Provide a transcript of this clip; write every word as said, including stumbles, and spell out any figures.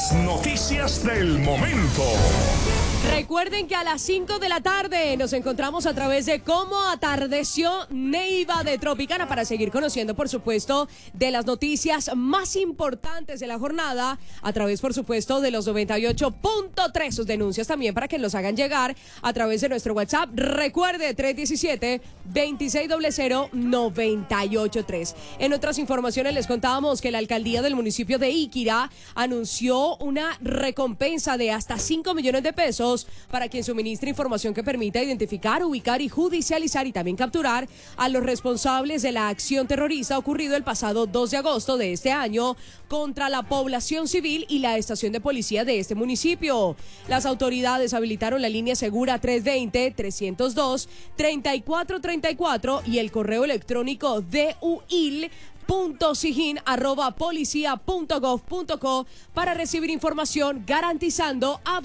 Las noticias del momento. Recuerden que a las cinco de la tarde nos encontramos a través de Cómo Atardeció Neiva de Tropicana para seguir conociendo, por supuesto, de las noticias más importantes de la jornada, a través, por supuesto, de los noventa y ocho punto tres. Sus denuncias también para que los hagan llegar a través de nuestro WhatsApp. Recuerde, tres diecisiete, veintiséis cero cero, noventa y ocho tres. En otras informaciones les contábamos que la alcaldía del municipio de Iquirá anunció una recompensa de hasta cinco millones de pesos para quien suministre información que permita identificar, ubicar y judicializar y también capturar a los responsables de la acción terrorista ocurrido el pasado dos de agosto de este año contra la población civil y la estación de policía de este municipio. Las autoridades habilitaron la línea segura tres veinte, trescientos dos, treinta y cuatro treinta y cuatro y el correo electrónico d u i l punto sigin arroba policía punto gov punto co para recibir información garantizando a